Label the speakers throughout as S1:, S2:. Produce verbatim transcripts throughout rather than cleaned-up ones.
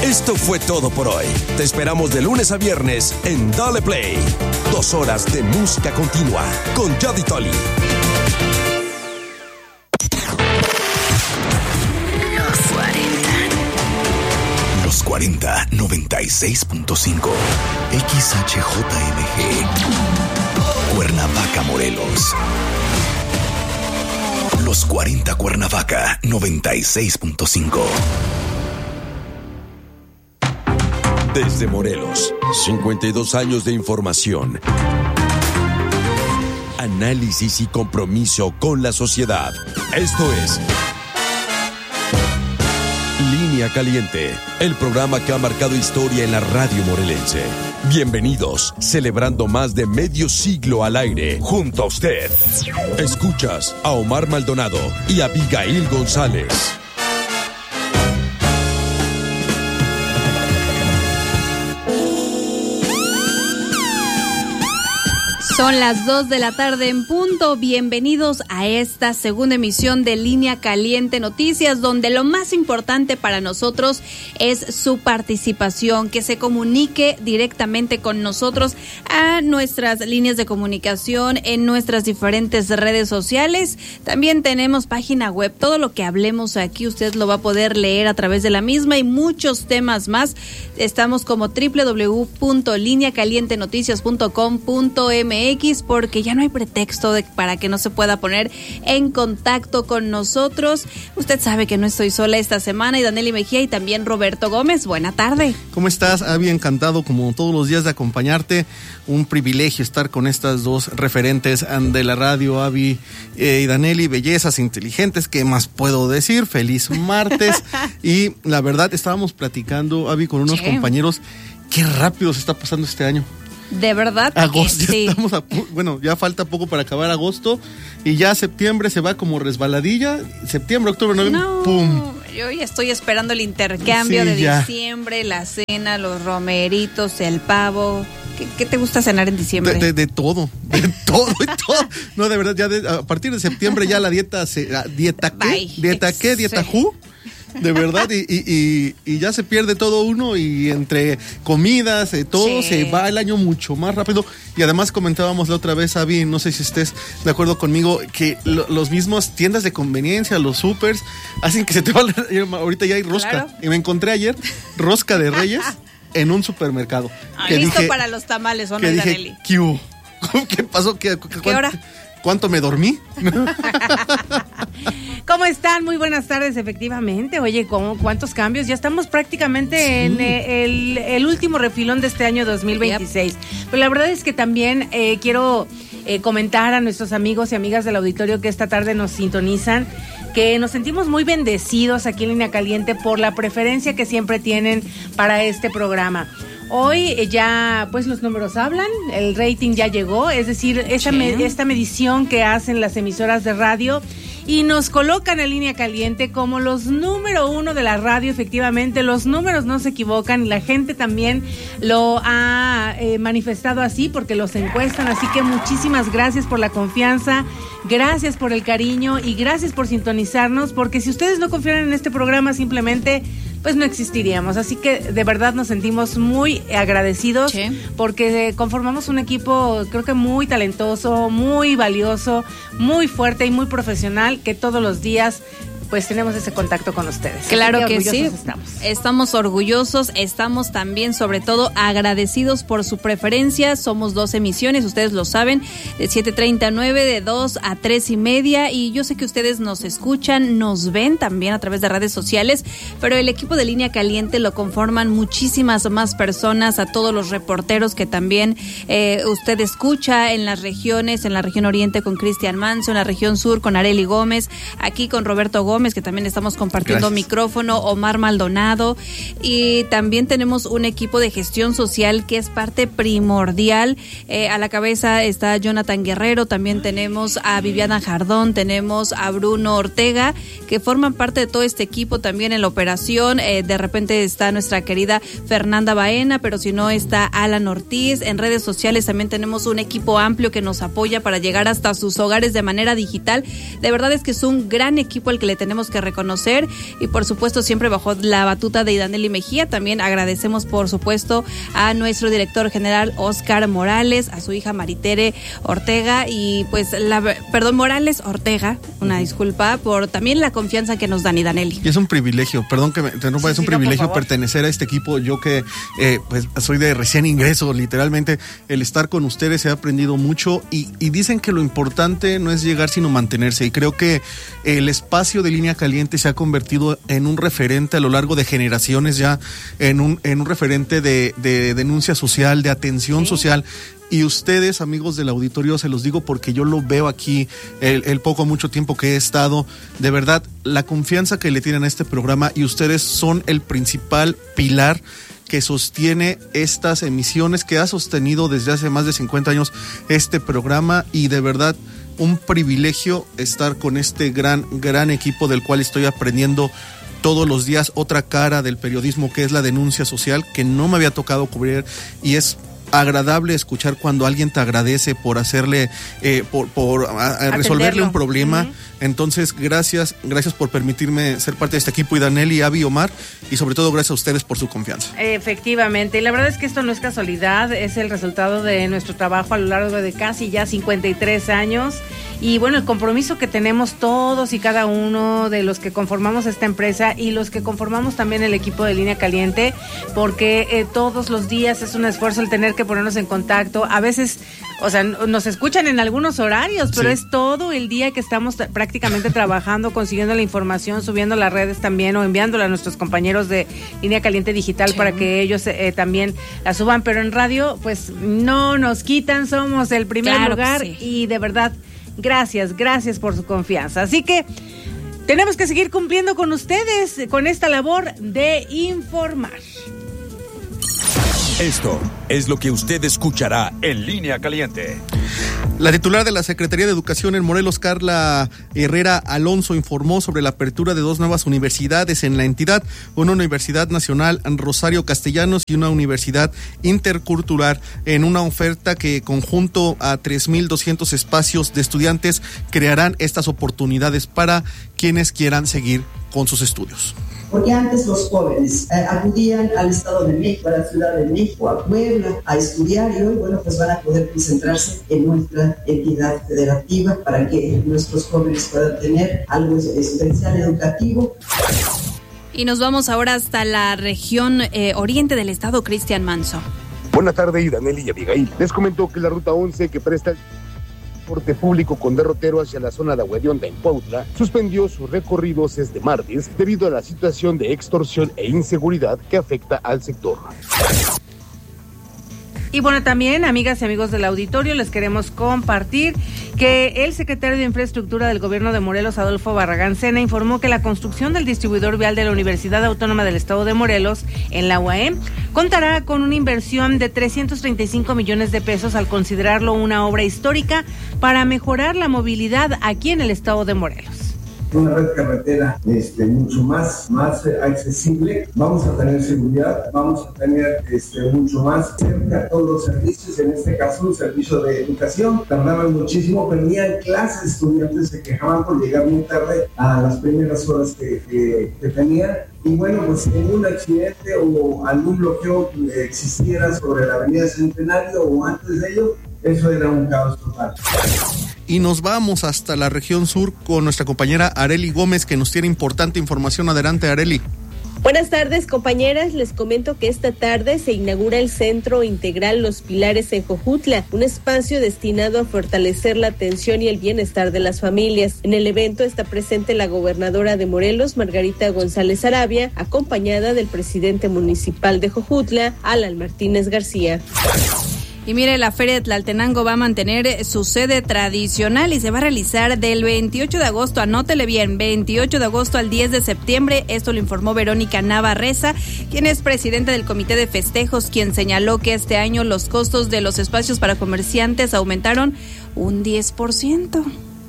S1: Esto fue todo por hoy. Te esperamos de lunes a viernes en Dale Play. Dos horas de música continua con Yadi Toli.
S2: Los cuarenta, noventa y seis punto cinco. X H J M G. Cuernavaca, Morelos. Los cuarenta Cuernavaca, noventa y seis punto cinco.
S1: Desde Morelos, cincuenta y dos años de información, análisis y compromiso con la sociedad. Esto es Línea Caliente, el programa que ha marcado historia en la radio morelense. Bienvenidos, celebrando más de medio siglo al aire, junto a usted. Escuchas a Omar Maldonado y Abigail González.
S3: Son las dos de la tarde en punto. Bienvenidos a esta segunda emisión de Línea Caliente Noticias, donde lo más importante para nosotros es su participación, que se comunique directamente con nosotros a nuestras líneas de comunicación en nuestras diferentes redes sociales. También tenemos página web. Todo lo que hablemos aquí usted lo va a poder leer a través de la misma y muchos temas más. Estamos como doble u doble u doble u punto línea caliente noticias punto com punto m x, porque ya no hay pretexto de, para que no se pueda poner en contacto con nosotros. Usted sabe que no estoy sola esta semana, y Danely Mejía y también Roberto Gómez. Buena tarde.
S4: ¿Cómo estás, Abby? Encantado como todos los días de acompañarte. Un privilegio estar con estas dos referentes de la radio, Abby eh, y Danely, bellezas inteligentes. ¿Qué más puedo decir? Feliz martes. Y la verdad, estábamos platicando, Abby, con unos
S3: sí.
S4: compañeros. Qué rápido se está pasando este año.
S3: De verdad.
S4: Agosto, ya
S3: sí.
S4: estamos a, bueno, ya falta poco para acabar agosto y ya septiembre se va como resbaladilla. Septiembre, octubre, noviembre,
S3: no,
S4: ¡pum!
S3: Yo ya estoy esperando el intercambio
S4: sí,
S3: de
S4: ya.
S3: diciembre, la cena, los romeritos, el pavo. ¿Qué, qué te gusta cenar en diciembre?
S4: De, de, de todo, de todo, de todo. No, de verdad, ya de, a partir de septiembre ya la dieta, se, la dieta qué,
S3: Bye.
S4: dieta qué, dieta
S3: Sí.
S4: who. De verdad, y, y, y, y ya se pierde todo uno, y entre comidas, eh, todo,
S3: sí.
S4: se va el año mucho más rápido. Y además comentábamos la otra vez, Abby, no sé si estés de acuerdo conmigo, que lo, los mismos tiendas de conveniencia, los supers, hacen que se te va la, ahorita ya hay rosca. Claro. Y me encontré ayer rosca de Reyes en un supermercado.
S3: Ah,
S4: que
S3: listo
S4: dije,
S3: para los tamales, ¿o no,
S4: que dije,
S3: Danely?
S4: ¿Qué hubo? ¿Qué pasó? ¿Qué, qué,
S3: ¿Qué hora?
S4: ¿Cuánto me dormí?
S5: ¿Cómo están? Muy buenas tardes, efectivamente. Oye, ¿cómo, ¿cuántos cambios? Ya estamos prácticamente sí. en eh, el, el último refilón de este año dos mil veintiséis. Yep. Pero la verdad es que también eh, quiero eh, comentar a nuestros amigos y amigas del auditorio que esta tarde nos sintonizan, que nos sentimos muy bendecidos aquí en Línea Caliente por la preferencia que siempre tienen para este programa. Hoy ya, pues los números hablan, el rating ya llegó, es decir, esta, sí. me, esta medición que hacen las emisoras de radio y nos colocan en Línea Caliente como los número uno de la radio. Efectivamente, los números no se equivocan y la gente también lo ha eh, manifestado así porque los encuestan, así que muchísimas gracias por la confianza, gracias por el cariño y gracias por sintonizarnos, porque si ustedes no confiaran en este programa, simplemente pues no existiríamos. Así que de verdad nos sentimos muy agradecidos, sí. porque conformamos un equipo creo que muy talentoso, muy valioso, muy fuerte y muy profesional, que todos los días pues tenemos ese contacto con ustedes.
S3: Claro que, que sí,
S5: estamos.
S3: estamos orgullosos, estamos también sobre todo agradecidos por su preferencia. Somos dos emisiones, ustedes lo saben, de siete treinta a nueve, de dos a tres y media, y yo sé que ustedes nos escuchan, nos ven también a través de redes sociales, pero el equipo de Línea Caliente lo conforman muchísimas más personas, a todos los reporteros que también eh, usted escucha en las regiones, en la región oriente con Cristian Manso, en la región sur con Arely Gómez, aquí con Roberto Gómez, que también estamos compartiendo Gracias. micrófono, Omar Maldonado, y también tenemos un equipo de gestión social que es parte primordial. Eh, a la cabeza está Jonathan Guerrero, también tenemos a Viviana Jardón, tenemos a Bruno Ortega, que forman parte de todo este equipo también en la operación. Eh, de repente está nuestra querida Fernanda Baena, pero si no está Alan Ortiz. En redes sociales también tenemos un equipo amplio que nos apoya para llegar hasta sus hogares de manera digital. De verdad es que es un gran equipo al que le tenemos tenemos que reconocer, y por supuesto siempre bajo la batuta de Idaneli Mejía. También agradecemos por supuesto a nuestro director general Oscar Morales, a su hija Maritere Ortega y pues la, perdón, Morales Ortega, una disculpa, por también la confianza que nos dan, Idaneli.
S4: Y es un privilegio, perdón que me interrumpa, sí, es un sí, privilegio no, pertenecer a este equipo. Yo que eh, pues soy de recién ingreso, literalmente, el estar con ustedes he aprendido mucho y, y dicen que lo importante no es llegar sino mantenerse, y creo que el espacio de Línea Caliente se ha convertido en un referente a lo largo de generaciones ya, en un, en un referente de, de denuncia social, de atención sí. social. Y ustedes, amigos del auditorio, se los digo porque yo lo veo aquí, el, el poco mucho tiempo que he estado, de verdad, la confianza que le tienen a este programa, y ustedes son el principal pilar que sostiene estas emisiones, que ha sostenido desde hace más de cincuenta años este programa, y de verdad un privilegio estar con este gran, gran equipo del cual estoy aprendiendo todos los días otra cara del periodismo, que es la denuncia social, que no me había tocado cubrir, y es agradable escuchar cuando alguien te agradece por hacerle, eh, por, por a, a resolverle un problema. Uh-huh. Entonces, gracias, gracias por permitirme ser parte de este equipo, Idaneli, Avi, Omar, y sobre todo gracias a ustedes por su confianza.
S5: Efectivamente, y la verdad es que esto no es casualidad, es el resultado de nuestro trabajo a lo largo de casi ya cincuenta y tres años. Y bueno, el compromiso que tenemos todos y cada uno de los que conformamos esta empresa y los que conformamos también el equipo de Línea Caliente, porque eh, todos los días es un esfuerzo el tener que ponernos en contacto. A veces, o sea, nos escuchan en algunos horarios, pero sí. es todo el día que estamos t- prácticamente trabajando, consiguiendo la información, subiendo las redes también o enviándola a nuestros compañeros de Línea Caliente Digital sí. para que ellos eh, también la suban. Pero en radio, pues no nos quitan, somos el primer claro lugar sí. y de verdad... Gracias, gracias por su confianza. Así que tenemos que seguir cumpliendo con ustedes con esta labor de informar.
S1: Esto es lo que usted escuchará en Línea Caliente.
S4: La titular de la Secretaría de Educación en Morelos, Carla Herrera Alonso, informó sobre la apertura de dos nuevas universidades en la entidad, una Universidad Nacional Rosario Castellanos y una Universidad Intercultural, en una oferta que conjunto a tres mil doscientos espacios de estudiantes crearán estas oportunidades para quienes quieran seguir con sus estudios.
S6: Porque antes los jóvenes eh, acudían al Estado de México, a la Ciudad de México, a Puebla, a estudiar, y hoy, bueno, pues van a poder concentrarse en nuestra entidad federativa para que nuestros jóvenes puedan tener algo especial educativo.
S3: Y nos vamos ahora hasta la región eh, oriente del estado, Cristian Manso.
S7: Buenas tardes, Idaneli y Abigail. Les comento que la ruta once, que presta el transporte público con derrotero hacia la zona de Aguadionda en Cuautla, suspendió sus recorridos este martes debido a la situación de extorsión e inseguridad que afecta al sector.
S5: Y bueno, también, amigas y amigos del auditorio, les queremos compartir que el secretario de Infraestructura del Gobierno de Morelos, Adolfo Barragán Sena, informó que la construcción del distribuidor vial de la Universidad Autónoma del Estado de Morelos, en la U A M, contará con una inversión de trescientos treinta y cinco millones de pesos, al considerarlo una obra histórica para mejorar la movilidad aquí en el Estado de Morelos.
S8: Una red carretera este, mucho más, más accesible, vamos a tener seguridad, vamos a tener este, mucho más cerca todos los servicios, en este caso un servicio de educación. Tardaban muchísimo, perdían clases, estudiantes se quejaban por llegar muy tarde a las primeras horas que, que, que tenían. Y bueno, pues en un accidente o algún bloqueo que existiera sobre la avenida Centenario o antes de ello, eso era un caos total.
S4: Y nos vamos hasta la región sur con nuestra compañera Areli Gómez, que nos tiene importante información. Adelante, Areli.
S9: Buenas tardes, compañeras. Les comento que esta tarde se inaugura el Centro Integral Los Pilares en Jojutla, un espacio destinado a fortalecer la atención y el bienestar de las familias. En el evento está presente la gobernadora de Morelos, Margarita González Arabia, acompañada del presidente municipal de Jojutla, Alan Martínez García.
S3: Y mire, la Feria de Tlaltenango va a mantener su sede tradicional y se va a realizar del veintiocho de agosto, anótele bien, veintiocho de agosto al diez de septiembre. Esto lo informó Verónica Navarreza, quien es presidenta del Comité de Festejos, quien señaló que este año los costos de los espacios para comerciantes aumentaron un diez por ciento.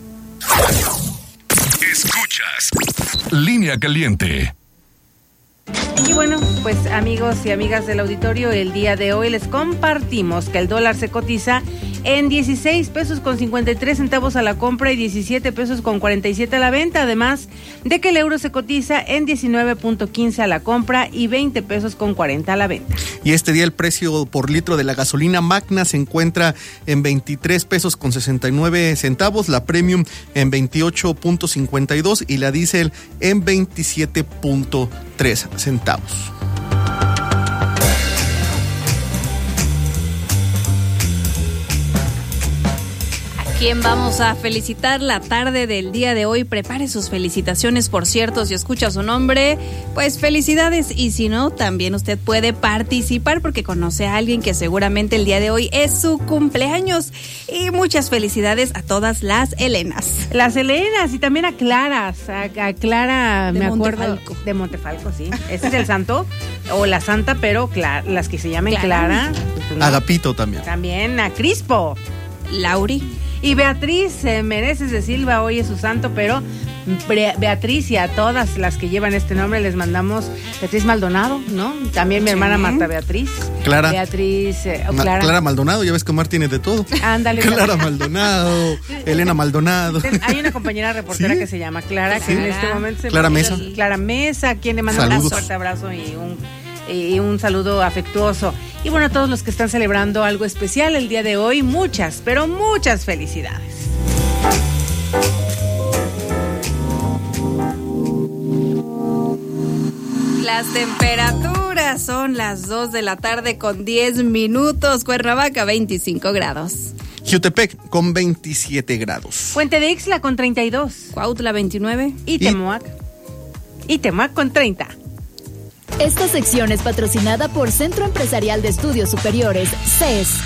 S2: Escuchas Línea Caliente.
S5: Y bueno, pues amigos y amigas del auditorio, el día de hoy les compartimos que el dólar se cotiza en dieciséis pesos con cincuenta y tres centavos a la compra y diecisiete pesos con cuarenta y siete a la venta, además de que el euro se cotiza en diecinueve punto quince a la compra y veinte pesos con cuarenta a la venta.
S4: Y este día el precio por litro de la gasolina Magna se encuentra en veintitrés pesos con sesenta y nueve centavos, la Premium en veintiocho punto cincuenta y dos y la Diesel en veintisiete punto tres centavos.
S3: ¿Quién vamos a felicitar la tarde del día de hoy? Prepare sus felicitaciones, por cierto, si escucha su nombre, pues felicidades, y si no, también usted puede participar porque conoce a alguien que seguramente el día de hoy es su cumpleaños. Y muchas felicidades a todas las Elenas.
S5: Las Elenas y también a Claras, a, a Clara,
S3: de
S5: me acuerdo.
S3: Montefalco.
S5: De Montefalco, sí. Ese es el santo, o la santa, pero Clara, las que se llamen Clara. Clara pues, no.
S4: Agapito también.
S5: También a Crispo.
S3: Lauri.
S5: Y Beatriz eh, Meneses de Silva, hoy es su santo, pero Bre- Beatriz y a todas las que llevan este nombre les mandamos Beatriz Maldonado, ¿no? También mi sí. hermana Marta Beatriz.
S4: Clara.
S5: Beatriz. Eh,
S4: Ma-
S5: Clara.
S4: Clara Maldonado, ya ves que Omar tiene de todo.
S5: Ándale.
S4: Clara Maldonado, Elena Maldonado.
S5: Hay una compañera reportera ¿Sí? que se llama Clara, que ¿Sí? en este momento se
S4: Clara Mesa.
S5: Clara Mesa, a quien le manda un fuerte abrazo y un y un saludo afectuoso. Y bueno, a todos los que están celebrando algo especial el día de hoy, muchas, pero muchas felicidades.
S3: Las temperaturas son las dos de la tarde con diez minutos. Cuernavaca, veinticinco grados.
S4: Jutepec con veintisiete grados.
S5: Puente de Ixtla con treinta y dos.
S3: Cuautla, veintinueve.
S5: Y Temoac. Y, y Temoac con treinta.
S10: Esta sección es patrocinada por Centro Empresarial de Estudios Superiores, C E S.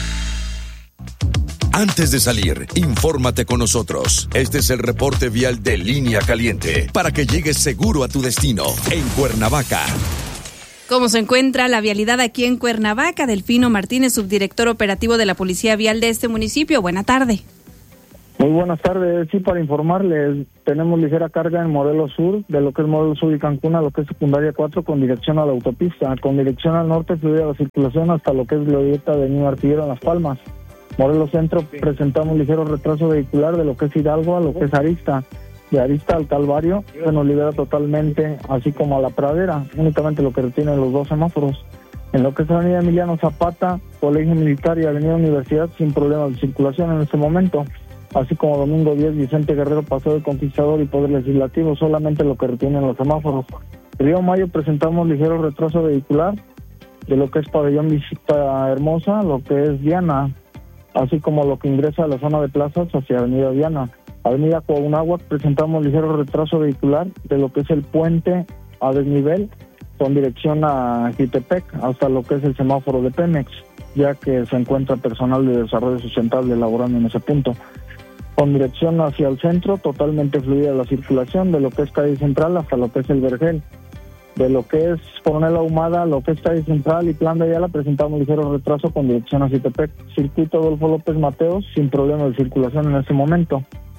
S1: Antes de salir, infórmate con nosotros. Este es el reporte vial de Línea Caliente para que llegues seguro a tu destino en Cuernavaca.
S3: ¿Cómo se encuentra la vialidad aquí en Cuernavaca? Delfino Martínez, subdirector operativo de la Policía Vial de este municipio. Buena tarde.
S11: Muy buenas tardes. Sí, para informarles, tenemos ligera carga en Morelos Sur, de lo que es Morelos Sur y Cancún a lo que es secundaria cuatro con dirección a la autopista. Con dirección al norte fluye la circulación hasta lo que es Glorieta de Niño Artillero en Las Palmas. Morelos Centro presentamos ligero retraso vehicular de lo que es Hidalgo a lo que es Arista. De Arista al Calvario se nos libera totalmente, así como a La Pradera, únicamente lo que retienen los dos semáforos. En lo que es Avenida Emiliano Zapata, Colegio Militar y Avenida Universidad sin problemas de circulación en este momento. Así como Domingo diez, Vicente Guerrero, Paseo del Conquistador y Poder Legislativo, solamente lo que retienen los semáforos. Río Mayo presentamos ligero retraso vehicular de lo que es Pabellón Visita Hermosa, lo que es Diana, así como lo que ingresa a la zona de plazas hacia Avenida Diana. Avenida Coahunáhuac presentamos ligero retraso vehicular de lo que es el puente a desnivel con dirección a Jutepec hasta lo que es el semáforo de Pemex, ya que se encuentra personal de desarrollo sustentable laborando en ese punto. Con dirección hacia el centro, totalmente fluida la circulación de lo que es calle central hasta lo que es el Vergel. De lo que es Coronel Ahumada, lo que es calle central y Plan de Ayala, presentamos ligero retraso con dirección a Jutepec. Circuito Adolfo López Mateos, sin problema de circulación en este momento.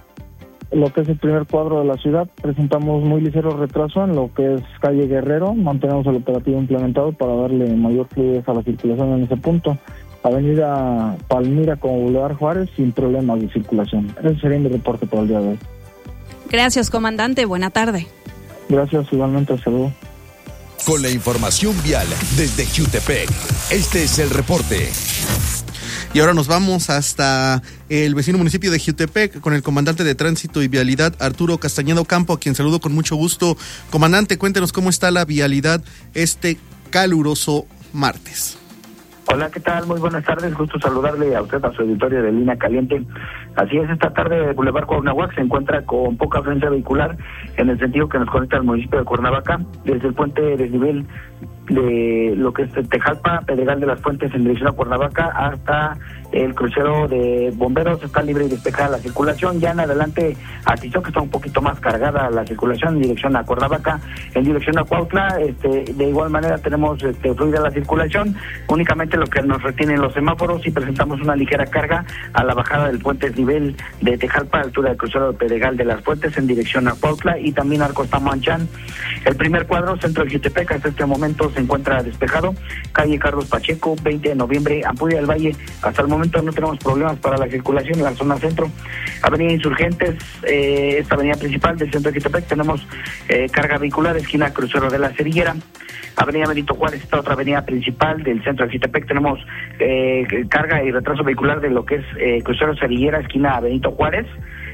S11: Lo que es el primer cuadro de la ciudad, presentamos muy ligero retraso en lo que es calle Guerrero. Mantenemos el operativo implementado para darle mayor fluidez a la circulación en ese punto. Avenida Palmira con Boulevard Juárez sin problemas de circulación. Ese sería mi reporte para el día de hoy.
S3: Gracias, comandante. Buena tarde.
S11: Gracias, igualmente. Saludos.
S1: Con la información vial desde Jutepec, este es el reporte.
S4: Y ahora nos vamos hasta el vecino municipio de Jutepec con el comandante de Tránsito y Vialidad, Arturo Castañeda Ocampo, a quien saludo con mucho gusto. Comandante, cuéntenos cómo está la vialidad este caluroso martes.
S12: Hola, ¿qué tal? Muy buenas tardes, gusto saludarle a usted, a su auditorio de Línea Caliente. Así es, esta tarde Boulevard Cuernavaca se encuentra con poca afluencia vehicular en el sentido que nos conecta al municipio de Cuernavaca, desde el puente de desnivel de lo que es Tejalpa, Pedregal de las Fuentes en dirección a Cuernavaca, hasta el crucero de bomberos, está libre y despejada la circulación. Ya en adelante a Tizoc está un poquito más cargada la circulación en dirección a Cuernavaca, en dirección a Cuautla, este, de igual manera tenemos este, fluida la circulación, únicamente lo que nos retienen los semáforos y presentamos una ligera carga a la bajada del puente nivel de Tejalpa, altura del crucero de Pedregal de las Fuentes en dirección a Cuautla, y también Arcos Tamanchán. El primer cuadro, centro de Jutepec, hasta este momento se encuentra despejado. Calle Carlos Pacheco, veinte de noviembre, Ampudia del Valle. Hasta el momento no tenemos problemas para la circulación en la zona centro. Avenida Insurgentes, eh, esta avenida principal del centro de Jutepec, tenemos eh, carga vehicular, esquina crucero de la Cerillera. Avenida Benito Juárez, esta otra avenida principal del centro de Jutepec, tenemos eh, carga y retraso vehicular de lo que es eh, crucero Cerillera, esquina Benito Juárez,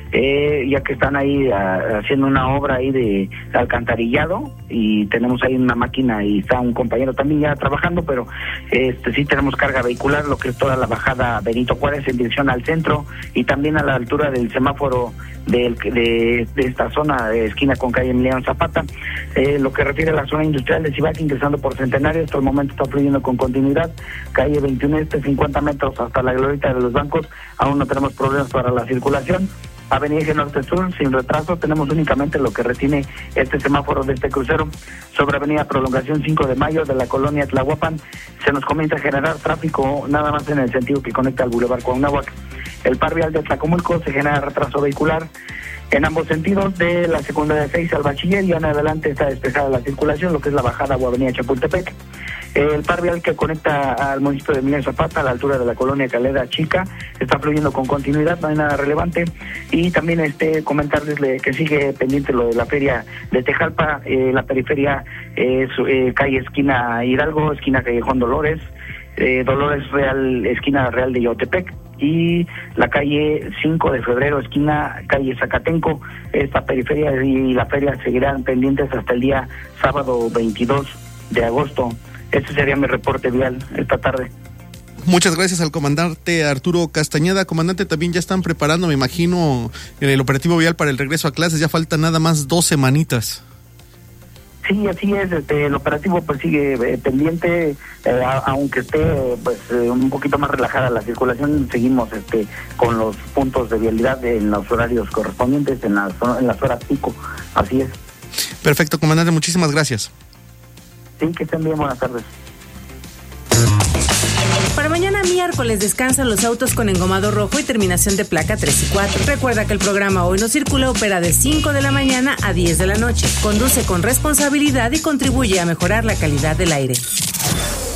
S12: eh, ya que están ahí a, haciendo una obra ahí de, de alcantarillado, y tenemos ahí una máquina y está un compañero también ya trabajando, pero este sí tenemos carga vehicular, lo que es toda la bajada Benito Juárez en dirección al centro, y también a la altura del semáforo del, de, de esta zona de esquina con calle Emiliano Zapata. Eh, lo que refiere a la zona industrial de Cibac, ingresando por Centenario, hasta el momento está fluyendo con continuidad. Calle veintiuno Este, cincuenta metros hasta la glorieta de los bancos, aún no tenemos problemas para la circulación. Avenida Eje Norte Sur, sin retraso, tenemos únicamente lo que retiene este semáforo de este crucero. Sobre Avenida Prolongación cinco de mayo de la colonia Tlahuapan, se nos comienza a generar tráfico nada más en el sentido que conecta al Boulevard Cuauhnáhuac. El par vial de Tlacomulco se genera retraso vehicular en ambos sentidos, de la secundaria seis al bachiller, y en adelante está despejada la circulación, lo que es la bajada o avenida Chapultepec. El par vial que conecta al municipio de Emiliano Zapata, a la altura de la colonia Calera Chica, está fluyendo con continuidad, no hay nada relevante. Y también este comentarles que sigue pendiente lo de la feria de Tejalpa, eh, la periferia, eh, su, eh, calle esquina Hidalgo, esquina Callejón Dolores, eh, Dolores Real, esquina Real de Yautepec, y la calle cinco de febrero, esquina calle Zacatenco. Esta periferia y la feria seguirán pendientes hasta el día sábado veintidós de agosto. Este sería mi reporte vial esta tarde.
S4: Muchas gracias al comandante Arturo Castañeda. Comandante, también ya están preparando, me imagino, el operativo vial para el regreso a clases. Ya faltan nada más dos semanitas.
S12: Sí, así es. Este, el operativo pues sigue eh, pendiente, eh, a, aunque esté pues eh, un poquito más relajada la circulación. Seguimos este con los puntos de vialidad en los horarios correspondientes, en las, en las horas pico. Así es.
S4: Perfecto, comandante. Muchísimas gracias.
S12: Sí, que estén bien, buenas tardes.
S5: Para mañana miércoles descansan los autos con engomado rojo y terminación de placa tres y cuatro. Recuerda que el programa Hoy No Circula opera de cinco de la mañana a diez de la noche. Conduce con responsabilidad y contribuye a mejorar la calidad del aire.